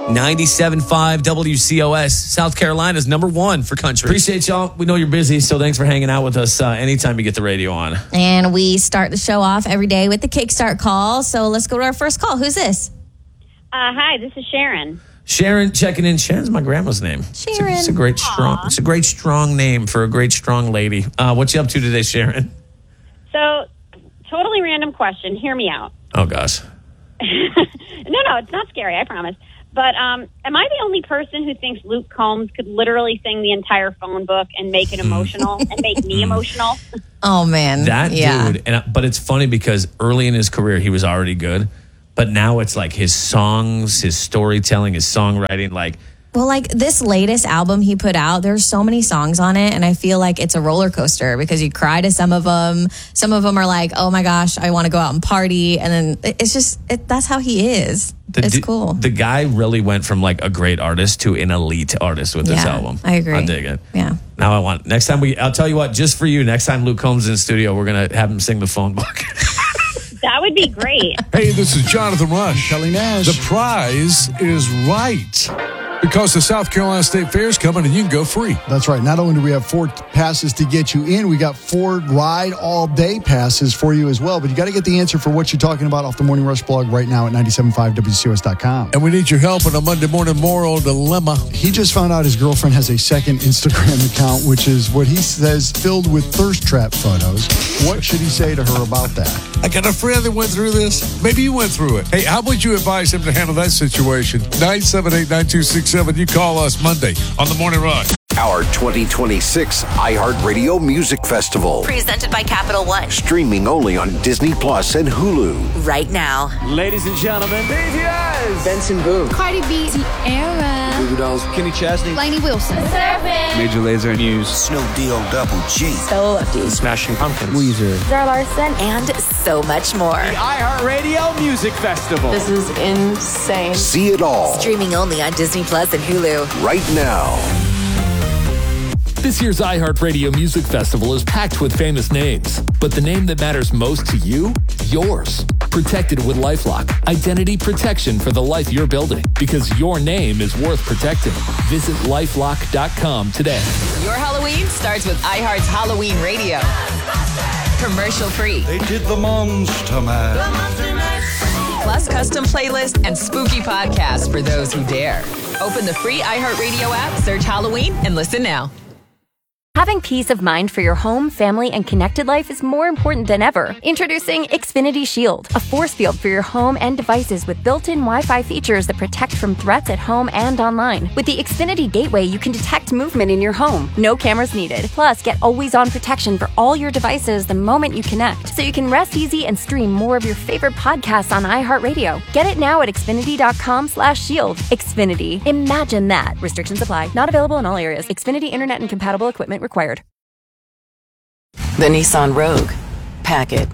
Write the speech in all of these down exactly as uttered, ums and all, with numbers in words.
ninety-seven point five W C O S, South Carolina's number one for country. Appreciate y'all. We know you're busy, so thanks for hanging out with us uh, anytime you get the radio on. And we start the show off every day with the Kickstart call. So let's go to our first call. Who's this? Uh, hi, this is Sharon. Sharon checking in. Sharon's my grandma's name. Sharon. It's a, it's a great strong. Aww. It's a great strong name for a great strong lady. Uh, what you up to today, Sharon? So, totally random question. Hear me out. Oh gosh. no, no, it's not scary. I promise. But um, am I the only person who thinks Luke Combs could literally sing the entire phone book and make it emotional and make me emotional? Oh man, that yeah. dude. And but it's funny because early in his career he was already good, but now it's like his songs, his storytelling, his songwriting, like. Well, like this latest album he put out, there's so many songs on it, and I feel like it's a roller coaster because you cry to some of them. Some of them are like, oh my gosh, I want to go out and party. And then it's just, it, that's how he is. The, it's cool. The guy really went from like a great artist to an elite artist with this yeah, album. I agree. I dig it. Yeah. Now I want, next time we, I'll tell you what, just for you, next time Luke Combs in the studio, we're going to have him sing the phone book. That would be great. Hey, this is Jonathan Rush. Kelly Nash. The prize is right. Because the South Carolina State Fair is coming and you can go free. That's right. Not only do we have four passes to get you in, we got four ride all day passes for you as well. But you got to get the answer for what you're talking about off the Morning Rush blog right now at ninety-seven point five W C O S dot com. And we need your help in a Monday morning moral dilemma. He just found out his girlfriend has a second Instagram account, which is what he says filled with thirst trap photos. What should he say to her about that? I got a friend that went through this. Maybe you went through it. Hey, how would you advise him to handle that situation? nine seven eight, nine two six seven. You call us Monday on the Morning Rush. Our twenty twenty-six iHeartRadio Music Festival. Presented by Capital One. Streaming only on Disney Plus and Hulu. Right now. Ladies and gentlemen, B T S. Benson Boone. Cardi B. Tierra. Goo Goo Dolls. Kenny Chesney. Lainey Wilson. Surfing. Major Lazer News. Snoop D-O Double G. Stella Lefty. Smashing Pumpkins. Weezer. Zara Larson. And so much more. The iHeartRadio Music Festival. This is insane. See it all. Streaming only on Disney Plus and Hulu. Right now. This year's iHeartRadio Music Festival is packed with famous names, but the name that matters most to you, yours. Protected with LifeLock, identity protection for the life you're building, because your name is worth protecting. Visit lifelock dot com today. Your Halloween starts with iHeart's Halloween Radio. Commercial free. They did the Monster Mash. Plus custom playlist and spooky podcasts for those who dare. Open the free iHeartRadio app, search Halloween, and listen now. Having peace of mind for your home, family, and connected life is more important than ever. Introducing Xfinity Shield, a force field for your home and devices with built-in Wi-Fi features that protect from threats at home and online. With the Xfinity Gateway, you can detect movement in your home. No cameras needed. Plus, get always-on protection for all your devices the moment you connect, so you can rest easy and stream more of your favorite podcasts on iHeartRadio. Get it now at Xfinity.com slash shield. Xfinity. Imagine that. Restrictions apply. Not available in all areas. Xfinity Internet and compatible equipment required. The Nissan Rogue. Pack it.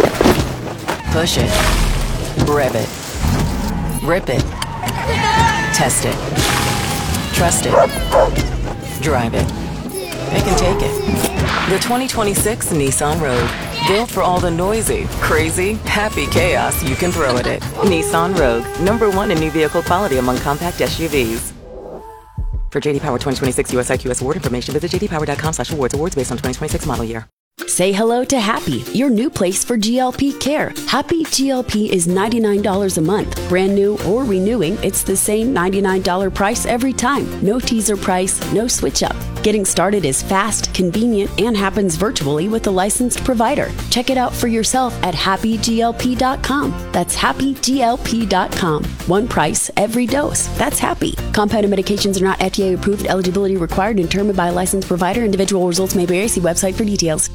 Push it. Rev it. Rip it. Test it. Trust it. Drive it. They can take it. The twenty twenty-six Nissan Rogue. Built for all the noisy, crazy, happy chaos you can throw at it. Nissan Rogue. Number one in new vehicle quality among compact S U Vs. For J D Power twenty twenty-six U S I Q S award information, visit j d power dot com slash awards. Awards based on twenty twenty-six model year. Say hello to Happy, your new place for G L P care. Happy G L P is ninety-nine dollars a month. Brand new or renewing, it's the same ninety-nine dollars price every time. No teaser price, no switch up. Getting started is fast, convenient, and happens virtually with a licensed provider. Check it out for yourself at happy G L P dot com. That's happy G L P dot com. One price, every dose. That's Happy. Compounded medications are not F D A approved. Eligibility required and determined by a licensed provider. Individual results may vary. See website for details.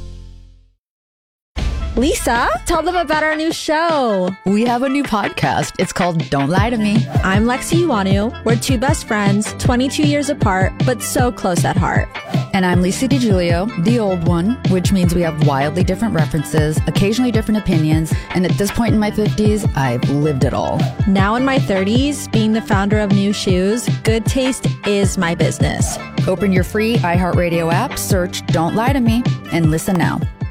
Lisa, tell them about our new show. We have a new podcast. It's called Don't Lie to Me. I'm Lexi Uwanu. We're two best friends, twenty-two years apart, but so close at heart. And I'm Lisa DiGiulio, the old one, which means we have wildly different references, occasionally different opinions, and at this point in my fifties, I've lived it all. Now in my thirties, being the founder of New Shoes, good taste is my business. Open your free iHeartRadio app, search Don't Lie to Me, and listen now.